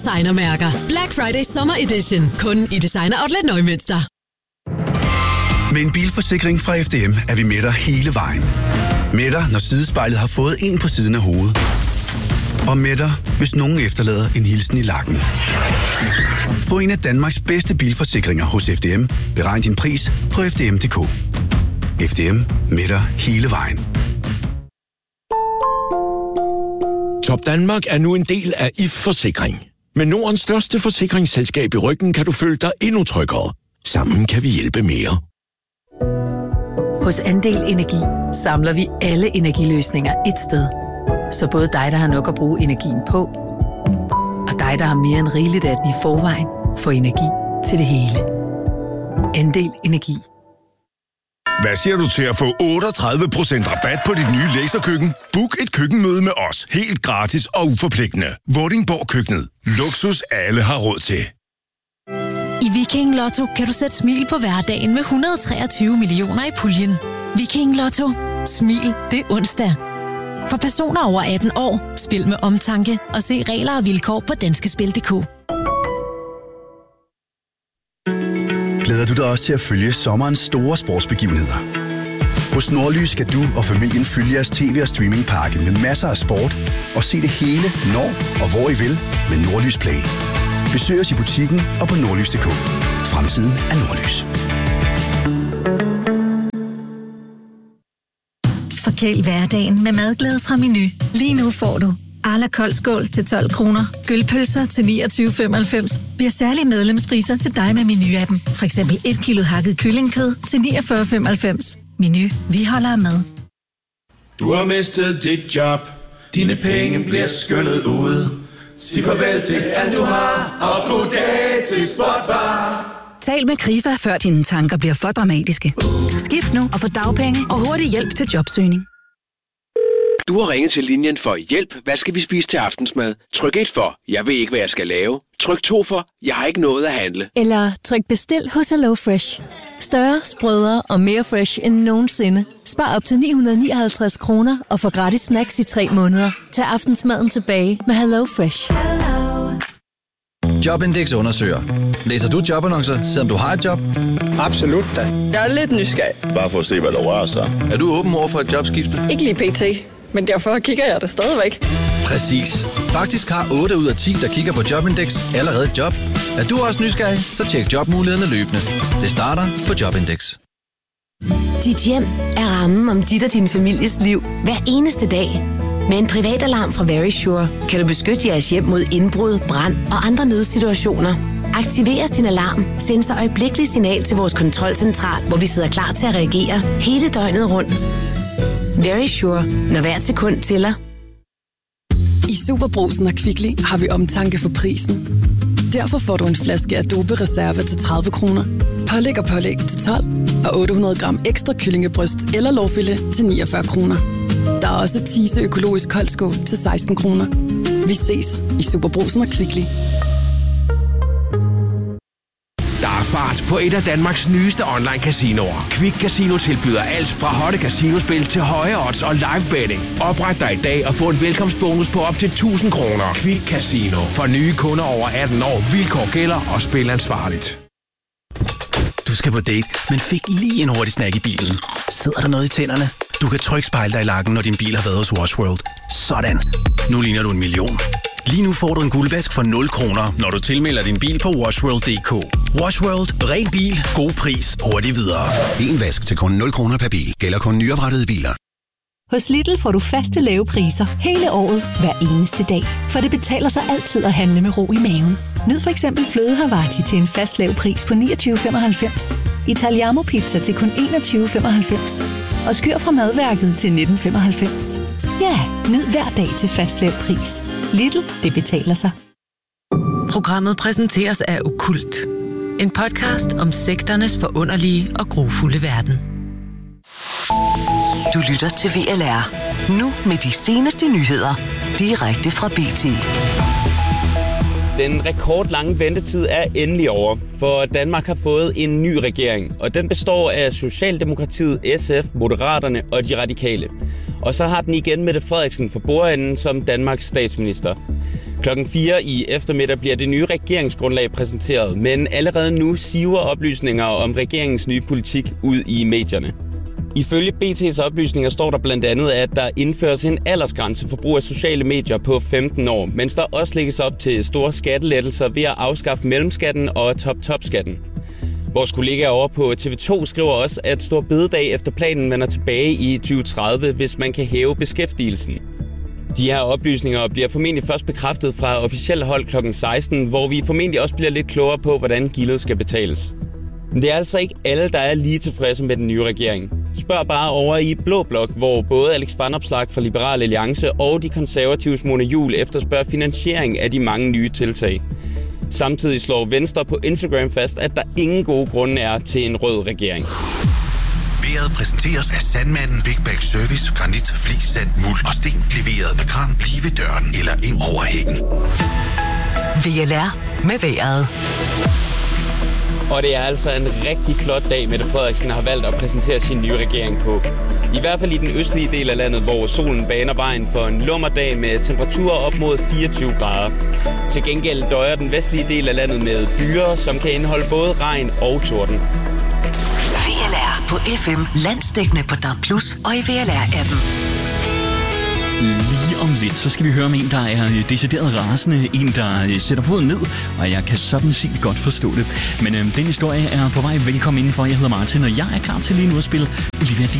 Designermærker. Black Friday Summer Edition. Kun i Designer Outlet Neumünster. Med en bilforsikring fra FDM er vi med dig hele vejen. Med dig, når sidespejlet har fået en på siden af hovedet. Og med dig, hvis nogen efterlader en hilsen i lakken. Få en af Danmarks bedste bilforsikringer hos FDM. Beregn din pris på FDM.dk. FDM med dig hele vejen. Top Danmark er nu en del af IF Forsikring. Med Nordens største forsikringsselskab i ryggen kan du føle dig endnu tryggere. Sammen kan vi hjælpe mere. Hos Andel Energi samler vi alle energiløsninger et sted. Så både dig, der har nok at bruge energien på, og dig, der har mere end rigeligt af den i forvejen, får energi til det hele. Andel Energi. Hvad siger du til at få 38% rabat på dit nye laserkøkken? Book et køkkenmøde med os helt gratis og uforpligtende. Vordingborg Køkkenet. Luksus alle har råd til. I Viking Lotto kan du sætte smil på hverdagen med 123 millioner i puljen. Viking Lotto. Smil det onsdag. For personer over 18 år, spil med omtanke og se regler og vilkår på danskespil.dk. Glæder du dig også til at følge sommerens store sportsbegivenheder? Hos Nordlys skal du og familien følge jeres tv- og streamingpakke med masser af sport og se det hele, når og hvor I vil med Nordlys Play. Besøg os i butikken og på nordlys.dk. Fremtiden er Nordlys. Forkæl hverdagen med madglæde fra Menu. Lige nu får du Arla koldskål til 12 kroner, gølpølser til 29,95. Vi har særlige medlemspriser til dig med Menu-appen. For eksempel 1 kilo hakket kyllingekød til 49,95. Menu, vi holder med. Du har mistet dit job. Dine penge bliver skyllet ud. Sig farvel til alt du har, og goddag til Spotbar. Tal med Krifa, før dine tanker bliver for dramatiske. Skift nu og få dagpenge og hurtig hjælp til jobsøgning. Du har ringet til linjen for hjælp. Hvad skal vi spise til aftensmad? Tryk 1 for, jeg ved ikke, hvad jeg skal lave. Tryk 2 for, jeg har ikke noget at handle. Eller tryk bestil hos Hello Fresh. Større, sprødere og mere fresh end nogensinde. Spar op til 959 kroner og få gratis snacks i 3 måneder. Tag aftensmaden tilbage med Hello Fresh. Jobindex undersøger. Læser du jobannoncer, selvom du har et job? Absolut da. Jeg er lidt nysgerrig. Bare for at se, hvad der rører sig. Er du åben over for et jobskifte? Ikke lige pt. Men derfor kigger jeg da stadigvæk. Præcis. Faktisk har 8 ud af 10, der kigger på Jobindex, allerede et job. Er du også nysgerrig, så tjek jobmulighederne løbende. Det starter på Jobindex. Dit hjem er rammen om dit og din families liv hver eneste dag. Med en privatalarm fra Verisure kan du beskytte jeres hjem mod indbrud, brand og andre nødsituationer. Aktiveres din alarm, sendes der øjeblikkeligt signal til vores kontrolcentral, hvor vi sidder klar til at reagere hele døgnet rundt. Verisure, når hvert sekund tæller. I Superbrugsen og Kvickly har vi omtanke for prisen. Derfor får du en flaske Adobe Reserve til 30 kroner, pålæg og pålæg til 12 og 800 gram ekstra kyllingebryst eller lårfilet til 49 kroner. Der er også Tise økologisk koldskål til 16 kroner. Vi ses i Superbrugsen og Kvickly. Der er fart på et af Danmarks nyeste online-casinoer. Quick Casino tilbyder alt fra hotte casinospil til høje odds og live betting. Opret dig i dag og få en velkomstbonus på op til 1000 kroner. Quick Casino. For nye kunder over 18 år. Vilkår gælder og spil ansvarligt. Du skal på date, men fik lige en hurtig snack i bilen. Sidder der noget i tænderne? Du kan trykspejle dig i lakken, når din bil har været hos Wash World. Sådan. Nu ligner du en million. Lige nu får du en guldvask for 0 kroner, når du tilmelder din bil på washworld.dk. Wash World. Ren bil. God pris. Hurtigt videre. En vask til kun 0 kroner per bil. Gælder kun nyoprettede biler. Hos Lidl får du faste lave priser hele året, hver eneste dag. For det betaler sig altid at handle med ro i maven. Nyd for eksempel fløde Havarti til en fast lav pris på 29,95. Italiamo pizza til kun 21,95. Og skyr fra madværket til 19,95. Ja, nyd hver dag til fast lav pris. Lidl, det betaler sig. Programmet præsenteres af Okkult. En podcast om sekternes forunderlige og grufulde verden. Du lytter til VLR. Nu med de seneste nyheder. Direkte fra BT. Den rekordlange ventetid er endelig over, for Danmark har fået en ny regering, og den består af Socialdemokratiet, SF, Moderaterne og De Radikale. Og så har den igen Mette Frederiksen for bordenden som Danmarks statsminister. Klokken 4 i eftermiddag bliver det nye regeringsgrundlag præsenteret, men allerede nu siver oplysninger om regeringens nye politik ud i medierne. Ifølge BT's oplysninger står der blandt andet, at der indføres en aldersgrænse for brug af sociale medier på 15 år, mens der også lægges op til store skattelettelser ved at afskaffe mellemskatten og top-top-skatten. Vores kollegaer over på TV2 skriver også, at Store Bededag efter planen vender tilbage i 2030, hvis man kan hæve beskæftigelsen. De her oplysninger bliver formentlig først bekræftet fra officielt hold kl. 16, hvor vi formentlig også bliver lidt klogere på, hvordan gildet skal betales. Men det er altså ikke alle, der er lige tilfredse med den nye regering. Spørg bare over i Blå Blok, hvor både Alex Vanopslagh fra Liberal Alliance og de konservatives Mona Juul efterspørger finansiering af de mange nye tiltag. Samtidig slår Venstre på Instagram fast, at der ingen gode grunde er til en rød regering. Vejret præsenteres af Sandmanden Big Bag Service, granit, flis, sand, muld og sten. Leveret med kran lige ved døren eller ind over hækken. VLR med vejret. Og det er altså en rigtig flot dag, Mette Frederiksen har valgt at præsentere sin nye regering på. I hvert fald i den østlige del af landet, hvor solen baner vejen for en lummerdag med temperaturer op mod 24 grader. Til gengæld døjer den vestlige del af landet med byer, som kan indeholde både regn og torden. VLR på FM, landsdækkende på DAB+ og i VLR-appen. Lige om lidt, så skal vi høre om en, der er decideret rasende, en, der sætter foden ned, og jeg kan sådan set godt forstå det. Men den historie er på vej. Velkommen indenfor. Jeg hedder Martin, og jeg er klar til lige nu at spille Olivia